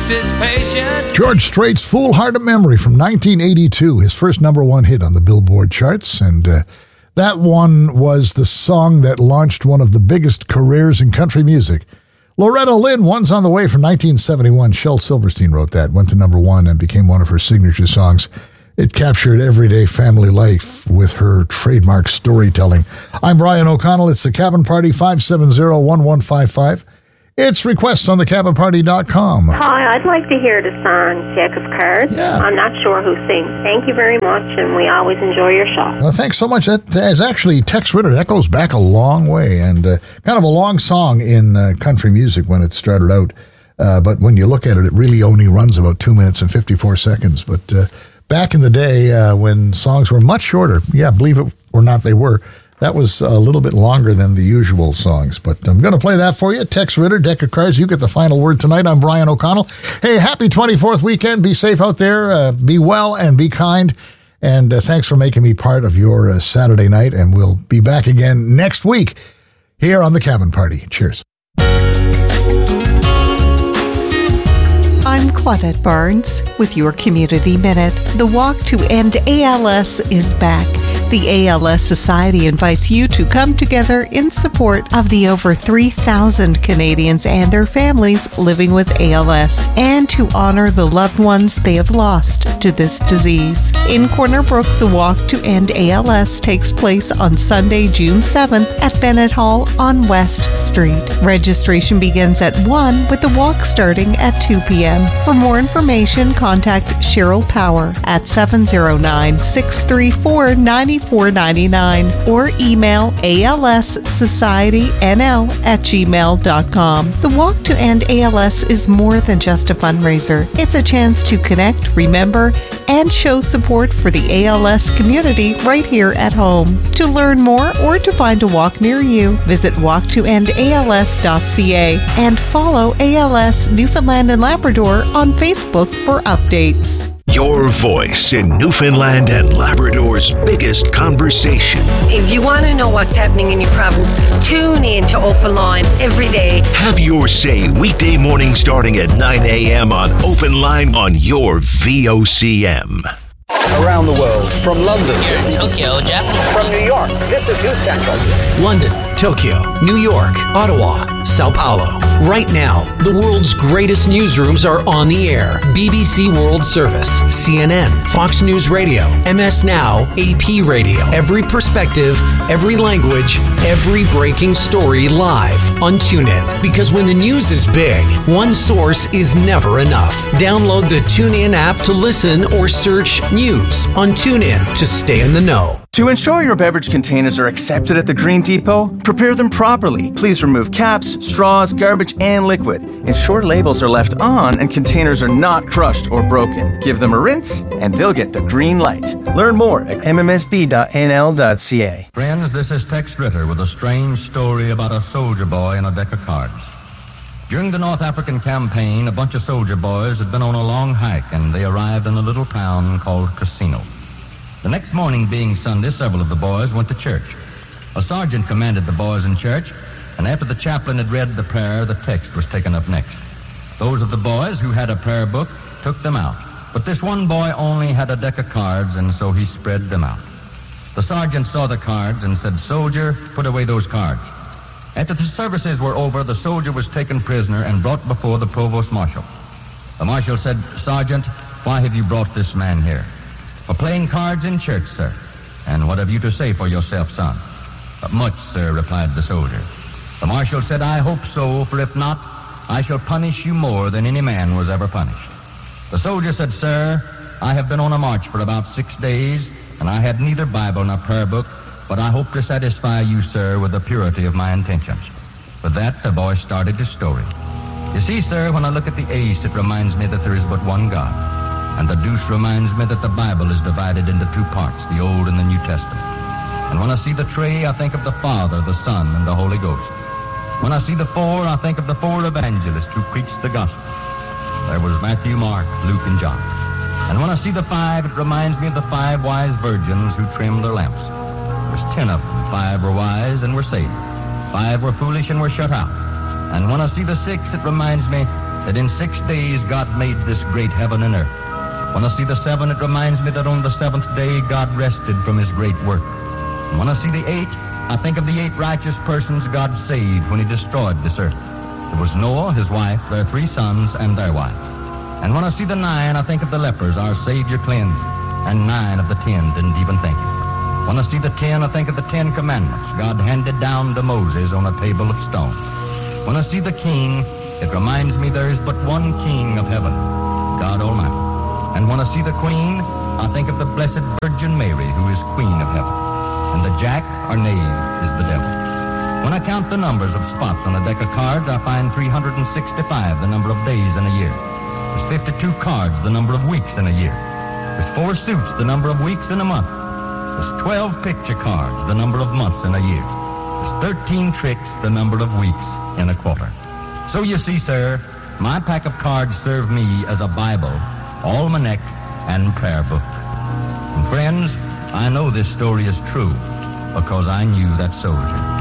sits patient. George Strait's Foolhardy Memory from 1982, his first number one hit on the Billboard charts, and that one was the song that launched one of the biggest careers in country music. Loretta Lynn, One's on the Way from 1971. Shel Silverstein wrote that, went to number one and became one of her signature songs. It captured everyday family life with her trademark storytelling. I'm Brian O'Connell. It's the Cabin Party, 570-1155. It's requests on thecabinparty.com. Hi, I'd like to hear the song Jack of Cards. Yeah. I'm not sure who sings. Thank you very much, and we always enjoy your show. Well, thanks so much. That is actually Tex Ritter. That goes back a long way, and kind of a long song in country music when it started out. But when you look at it, it really only runs about 2 minutes and 54 seconds. But back in the day when songs were much shorter, believe it or not, they were. That was a little bit longer than the usual songs, but I'm going to play that for you. Tex Ritter, Deck of Cards, you get the final word tonight. I'm Brian O'Connell. Hey, happy 24th weekend. Be safe out there. Be well and be kind. And thanks for making me part of your Saturday night. And we'll be back again next week here on The Cabin Party. Cheers. I'm Claudette Barnes with your Community Minute. The Walk to End ALS is back. The ALS Society invites you to come together in support of the over 3,000 Canadians and their families living with ALS and to honor the loved ones they have lost to this disease. In Corner Brook, the Walk to End ALS takes place on Sunday, June 7th at Bennett Hall on West Street. Registration begins at 1 with the walk starting at 2 p.m. For more information, contact Cheryl Power at 709-634-9499 or email alssocietynl@gmail.com. The Walk to End ALS is more than just a fundraiser. It's a chance to connect, remember, and show support for the ALS community right here at home. To learn more or to find a walk near you, visit walktoendals.ca and follow ALS Newfoundland and Labrador on Facebook for updates. Your voice in Newfoundland and Labrador's biggest conversation. If you want to know what's happening in your province, tune in to Open Line every day. Have your say weekday morning starting at 9 a.m. on Open Line on your VOCM. Around the world, from London. Here in Tokyo, Japan. From New York, this is News Central. London, Tokyo, New York, Ottawa, Sao Paulo. Right now, the world's greatest newsrooms are on the air. BBC World Service, CNN, Fox News Radio, MS Now, AP Radio. Every perspective, every language, every breaking story live on TuneIn. Because when the news is big, one source is never enough. Download the TuneIn app to listen or search news on TuneIn to stay in the know. To ensure your beverage containers are accepted at the Green Depot, prepare them properly. Please remove caps, straws, garbage, and liquid. Ensure labels are left on and containers are not crushed or broken. Give them a rinse and they'll get the green light. Learn more at mmsb.nl.ca. Friends, this is Tex Ritter with a strange story about a soldier boy and a deck of cards. During the North African campaign, a bunch of soldier boys had been on a long hike and they arrived in a little town called Casino. The next morning, being Sunday, several of the boys went to church. A sergeant commanded the boys in church, and after the chaplain had read the prayer, the text was taken up next. Those of the boys who had a prayer book took them out, but this one boy only had a deck of cards, and so he spread them out. The sergeant saw the cards and said, "Soldier, put away those cards." After the services were over, the soldier was taken prisoner and brought before the provost marshal. The marshal said, "Sergeant, why have you brought this man here?" "For playing cards in church, sir." "And what have you to say for yourself, son?" "Much, sir," replied the soldier. The marshal said, "I hope so, for if not, I shall punish you more than any man was ever punished." The soldier said, "Sir, I have been on a march for about 6 days, and I had neither Bible nor prayer book, but I hope to satisfy you, sir, with the purity of my intentions." With that, the boy started his story. "You see, sir, when I look at the ace, it reminds me that there is but one God. And the deuce reminds me that the Bible is divided into two parts, the Old and the New Testament. And when I see the tree, I think of the Father, the Son, and the Holy Ghost. When I see the four, I think of the four evangelists who preached the gospel. There was Matthew, Mark, Luke, and John. And when I see the five, it reminds me of the 5 wise virgins who trimmed their lamps. There's 10 of them. 5 were wise and were saved. 5 were foolish and were shut out. And when I see the 6, it reminds me that in 6 days God made this great heaven and earth. When I see the 7, it reminds me that on the 7th day God rested from his great work. And when I see the 8, I think of the 8 righteous persons God saved when he destroyed this earth. There was Noah, his wife, their 3 sons, and their wives. And when I see the 9, I think of the lepers our Savior cleansed, and 9 of the 10 didn't even think it. When I see the 10, I think of the 10 commandments God handed down to Moses on a table of stone. When I see the king, it reminds me there is but one king of heaven, God Almighty. And when I see the queen, I think of the Blessed Virgin Mary, who is Queen of Heaven. And the jack, or knave, is the devil. When I count the numbers of spots on a deck of cards, I find 365, the number of days in a year. There's 52 cards, the number of weeks in a year. There's 4 suits, the number of weeks in a month. There's 12 picture cards, the number of months in a year. There's 13 tricks, the number of weeks in a quarter. So you see, sir, my pack of cards serve me as a Bible, almanac, and prayer book. And friends, I know this story is true because I knew that soldier.